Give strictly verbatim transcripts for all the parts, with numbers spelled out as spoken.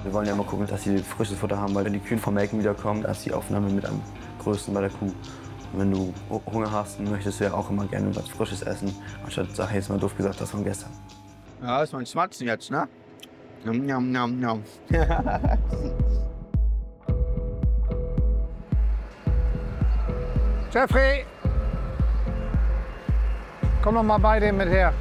Wir wollen ja immer gucken, dass sie frisches Futter haben, weil wenn die Kühe vom Melken wiederkommen, da ist die Aufnahme mit am größten bei der Kuh. Und wenn du Hunger hast, dann möchtest du ja auch immer gerne was Frisches essen, anstatt, sag ich jetzt mal doof gesagt, das von gestern. Ja, das ist mein Schmatzen jetzt, ne? Njam, njam, njam, njam. Jeffrey! Komm noch mal beide mit her.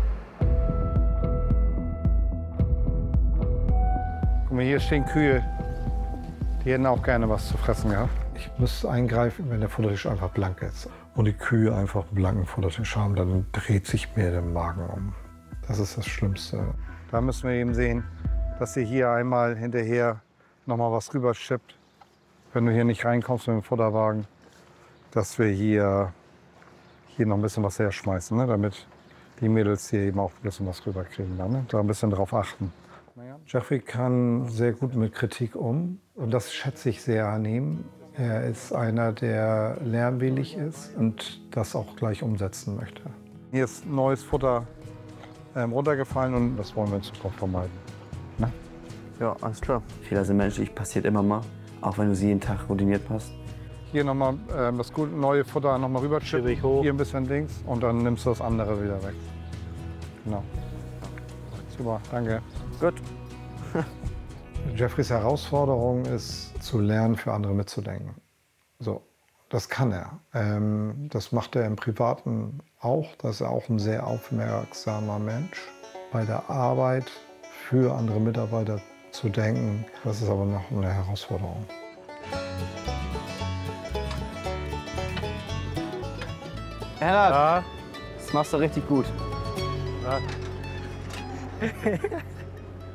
Guck mal, hier stehen Kühe. Die hätten auch gerne was zu fressen gehabt. Ich muss eingreifen, wenn der Futtertisch einfach blank ist. Und die Kühe einfach einen blanken Futtertisch haben, dann dreht sich mir der Magen um. Das ist das Schlimmste. Da müssen wir eben sehen, dass sie hier einmal hinterher noch mal was rüberschippt. Wenn du hier nicht reinkommst mit dem Futterwagen, dass wir hier, hier noch ein bisschen was herschmeißen, ne? Damit die Mädels hier eben auch ein bisschen was rüberkriegen. Dann, ne? Da ein bisschen drauf achten. Jeffrey kann sehr gut mit Kritik um und das schätze ich sehr an ihm. Er ist einer, der lernwillig ist und das auch gleich umsetzen möchte. Hier ist neues Futter ähm, runtergefallen und das wollen wir in Zukunft vermeiden. Na? Ja, alles klar. Fehler sind menschlich, passiert immer mal, auch wenn du sie jeden Tag routiniert passt. Hier nochmal ähm, das gute neue Futter noch mal rüberschippen, hier ein bisschen links und dann nimmst du das andere wieder weg. Genau. Super, danke. Gut. Jeffreys Herausforderung ist, zu lernen, für andere mitzudenken. So, das kann er. Ähm, das macht er im Privaten auch. Das ist auch ein sehr aufmerksamer Mensch. Bei der Arbeit für andere Mitarbeiter zu denken, das ist aber noch eine Herausforderung. Herr, ja. Das machst du richtig gut. Ja.